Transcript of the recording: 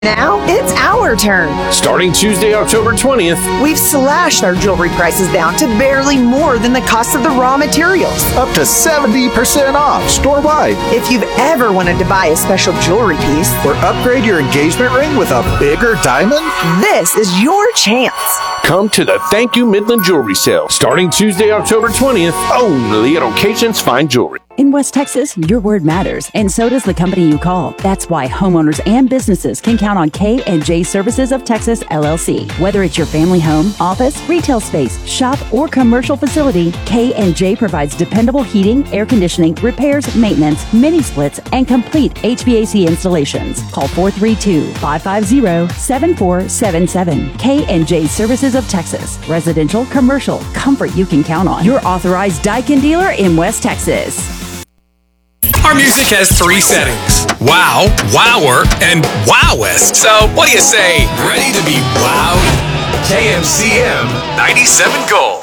Now it's our turn. Starting Tuesday, October 20th, We've slashed our jewelry prices down to barely more than the cost of the raw materials. Up to 70% off store-wide. If you've ever wanted to buy a special jewelry piece, Or upgrade your engagement ring with a bigger diamond? this is your chance. come to the Thank You Midland Jewelry Sale. Starting Tuesday, October 20th, only at Occasions Fine Jewelry. In West Texas, your word matters, and so does the company you call. That's why homeowners and businesses can count on K&J Services of Texas, LLC. Whether it's your family home, office, retail space, shop, or commercial facility, K&J provides dependable heating, air conditioning, repairs, maintenance, mini splits, and complete HVAC installations. Call 432-550-7477. K&J Services of Texas. Residential, commercial, comfort you can count on. Your authorized Daikin dealer in West Texas. Our music has 3 settings: wow, wower, and wowest. So what do you say? Ready to be wowed? KMCM 97 Gold.